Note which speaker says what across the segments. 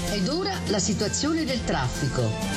Speaker 1: Ed ora la situazione del traffico.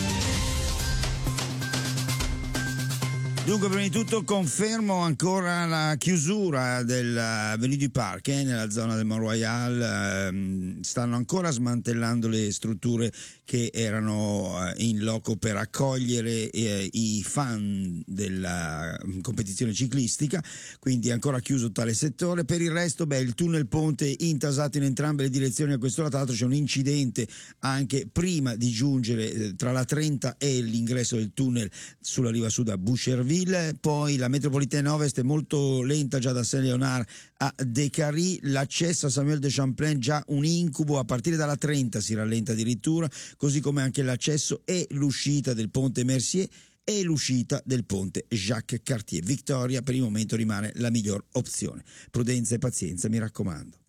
Speaker 2: Dunque, prima di tutto confermo ancora la chiusura dell'Avenue du Parc nella zona del Mont Royal. Stanno ancora smantellando le strutture che erano in loco per accogliere i fan della competizione ciclistica, quindi ancora chiuso tale settore. Per il resto, il tunnel ponte intasato in entrambe le direzioni a quest'ora. Tra l'altro c'è un incidente anche prima di giungere tra la 30 e l'ingresso del tunnel sulla riva sud a Boucherville. Poi la metropolitana ovest è molto lenta già da Saint-Léonard a Décarie, l'accesso a Samuel de Champlain già un incubo, a partire dalla 30 si rallenta addirittura, così come anche l'accesso e l'uscita del ponte Mercier e l'uscita del ponte Jacques Cartier. Victoria per il momento rimane la miglior opzione. Prudenza e pazienza, mi raccomando.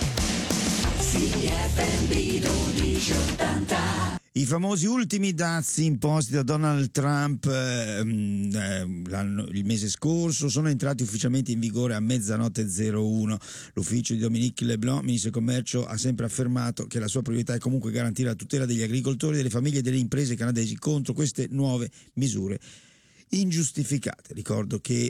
Speaker 3: CFM 1280.
Speaker 2: I famosi ultimi dazi imposti da Donald Trump il mese scorso sono entrati ufficialmente in vigore a 00:01. L'ufficio di Dominique Leblanc, ministro del commercio, ha sempre affermato che la sua priorità è comunque garantire la tutela degli agricoltori, delle famiglie e delle imprese canadesi contro queste nuove misure ingiustificate. Ricordo che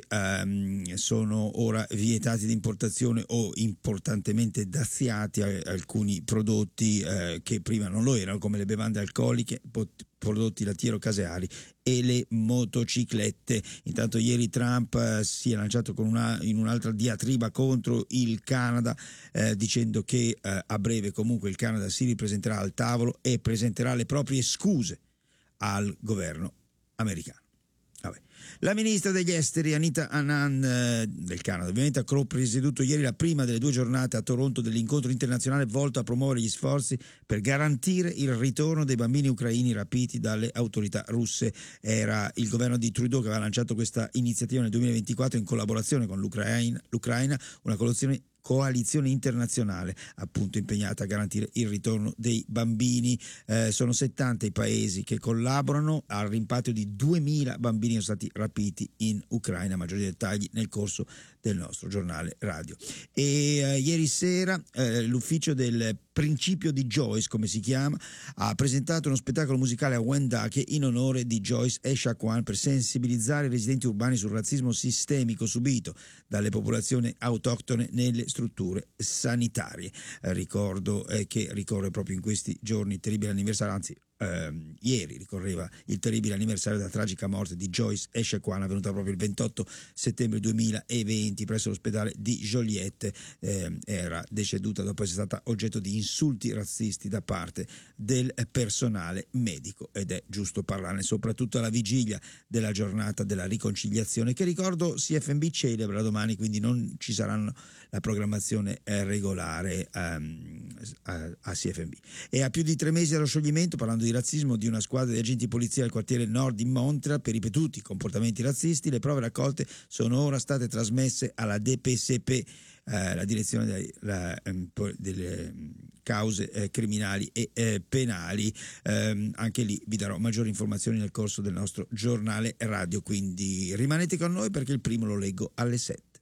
Speaker 2: sono ora vietati di importazione o importantemente daziati alcuni prodotti che prima non lo erano, come le bevande alcoliche, prodotti lattiero-caseari e le motociclette. Intanto ieri Trump si è lanciato in un'altra diatriba contro il Canada, dicendo che a breve comunque il Canada si ripresenterà al tavolo e presenterà le proprie scuse al governo americano. La ministra degli esteri Anita Anand del Canada ovviamente ha presieduto ieri la prima delle 2 giornate a Toronto dell'incontro internazionale volto a promuovere gli sforzi per garantire il ritorno dei bambini ucraini rapiti dalle autorità russe. Era il governo di Trudeau che aveva lanciato questa iniziativa nel 2024 in collaborazione con l'Ucraina, una coalizione internazionale appunto impegnata a garantire il ritorno dei bambini. Sono 70 i paesi che collaborano al rimpatrio di 2000 bambini che sono stati rapiti in Ucraina. Maggiori dettagli nel corso del nostro giornale radio. E ieri sera l'ufficio del Principio di Joyce, come si chiama, ha presentato uno spettacolo musicale a Wendake in onore di Joyce Echaquan per sensibilizzare i residenti urbani sul razzismo sistemico subito dalle popolazioni autoctone nelle strutture sanitarie. Ricordo che ricorre proprio in questi giorni il terribile anniversario, anzi ieri ricorreva il terribile anniversario della tragica morte di Joyce Echaquan, avvenuta proprio il 28 settembre 2020 presso l'ospedale di Joliette. Era deceduta dopo essere stata oggetto di insulti razzisti da parte del personale medico, ed è giusto parlarne soprattutto alla vigilia della giornata della riconciliazione, che ricordo CFMB celebra domani, quindi non ci saranno la programmazione regolare a CFMB. E a più di 3 mesi dallo scioglimento, parlando di razzismo, di una squadra di agenti di polizia del quartiere nord di Montreal per ripetuti comportamenti razzisti, le prove raccolte sono ora state trasmesse alla DPCP, la direzione delle cause criminali e penali. Anche lì vi darò maggiori informazioni nel corso del nostro giornale radio, quindi rimanete con noi perché il primo lo leggo alle 7.